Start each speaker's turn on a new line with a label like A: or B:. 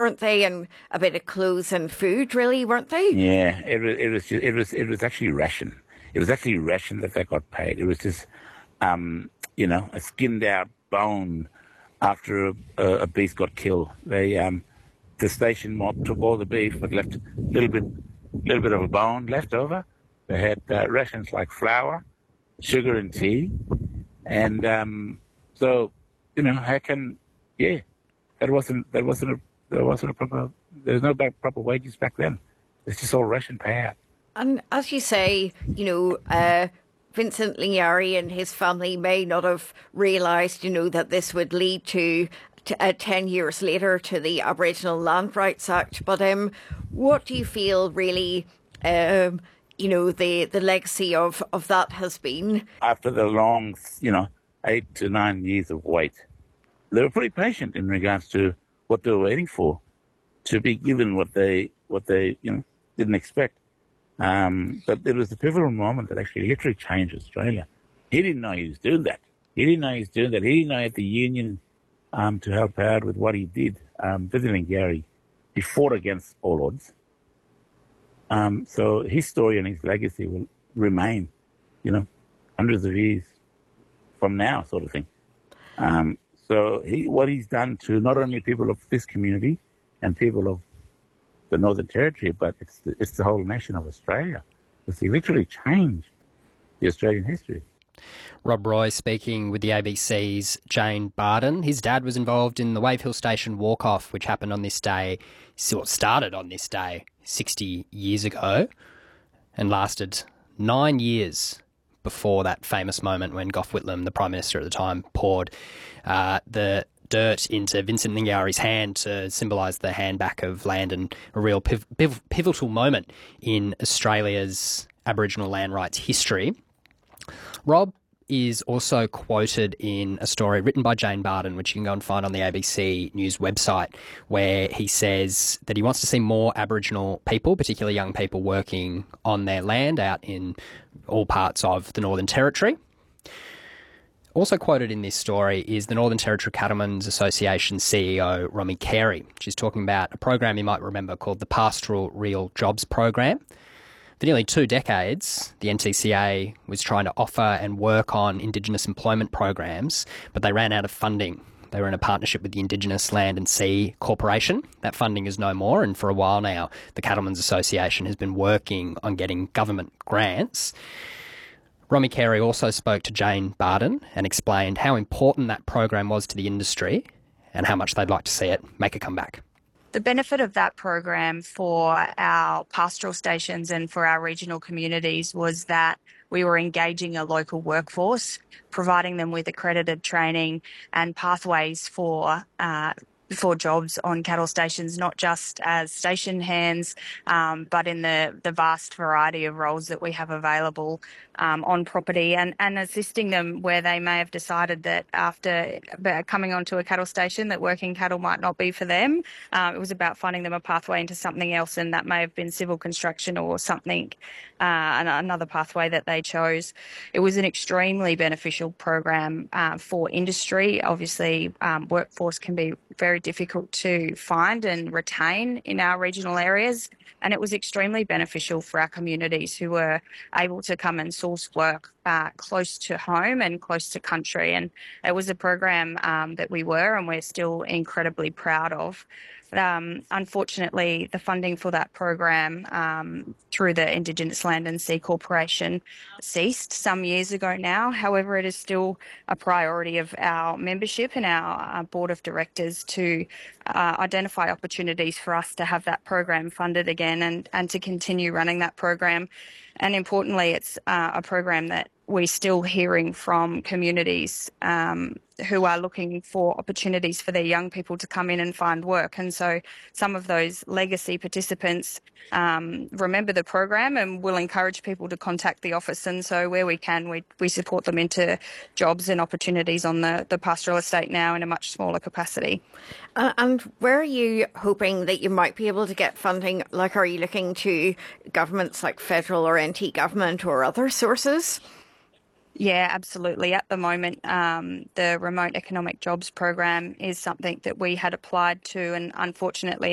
A: weren't they? And a bit of clothes and food, really, weren't they?
B: Yeah, it was actually ration. It was actually ration that they got paid. It was just a skinned out bone after a beast got killed. The station mob took all the beef but left a little bit of a bone left over. They had rations like flour, sugar, and tea, and so how can yeah that wasn't a proper. There's no proper wages back then. It's just all ration payout.
A: And as you say, Vincent Lingiari and his family may not have realised, that this would lead to 10 years later to the Aboriginal Land Rights Act. But what do you feel really, the legacy of that has been?
B: After the long, 8 to 9 years of wait, they were pretty patient in regards to what they were waiting for, to be given what they didn't expect. But it was the pivotal moment that actually literally changed Australia. He didn't know he was doing that. He didn't know he was doing that. He didn't know he had the union to help out with what he did. Visiting Gary, he fought against all odds. So his story and his legacy will remain, hundreds of years from now, sort of thing. So what he's done to not only people of this community and people of the Northern Territory, but it's the whole nation of Australia. Because he literally changed the Australian history.
C: Rob Roy speaking with the ABC's Jane Barden. His dad was involved in the Wave Hill Station walk-off, which happened on this day, started on this day 60 years ago and lasted 9 years before that famous moment when Gough Whitlam, the Prime Minister at the time, poured the dirt into Vincent Lingiari's hand to symbolise the handback of land, and a real pivotal moment in Australia's Aboriginal land rights history. Rob is also quoted in a story written by Jane Barden, which you can go and find on the ABC News website, where he says that he wants to see more Aboriginal people, particularly young people, working on their land out in all parts of the Northern Territory. Also quoted in this story is the Northern Territory Cattlemen's Association CEO, Romy Carey. She's talking about a program you might remember called the Pastoral Real Jobs Program. For nearly 2 decades, the NTCA was trying to offer and work on Indigenous employment programs, but they ran out of funding. They were in a partnership with the Indigenous Land and Sea Corporation. That funding is no more, and for a while now, the Cattlemen's Association has been working on getting government grants. Romy Carey also spoke to Jane Barden and explained how important that program was to the industry and how much they'd like to see it make a comeback.
D: The benefit of that program for our pastoral stations and for our regional communities was that we were engaging a local workforce, providing them with accredited training and pathways for jobs on cattle stations, not just as station hands, but in the vast variety of roles that we have available on property, and assisting them where they may have decided that after coming onto a cattle station that working cattle might not be for them. It was about finding them a pathway into something else, and that may have been civil construction or something, another pathway that they chose. It was an extremely beneficial program for industry. Obviously, workforce can be very difficult to find and retain in our regional areas, and it was extremely beneficial for our communities who were able to come and source work close to home and close to country. And it was a program that we were and we're still incredibly proud of. Unfortunately, the funding for that program through the Indigenous Land and Sea Corporation ceased some years ago now. However, it is still a priority of our membership and our board of directors to identify opportunities for us to have that program funded again and to continue running that program. And importantly, it's a program that we're still hearing from communities who are looking for opportunities for their young people to come in and find work. And so some of those legacy participants remember the program and will encourage people to contact the office. And so where we can, we support them into jobs and opportunities on the pastoral estate now in a much smaller capacity.
A: And where are you hoping that you might be able to get funding? Like, are you looking to governments like federal or NT government or other sources?
D: Yeah, absolutely. At the moment, the Remote Economic Jobs Program is something that we had applied to, and unfortunately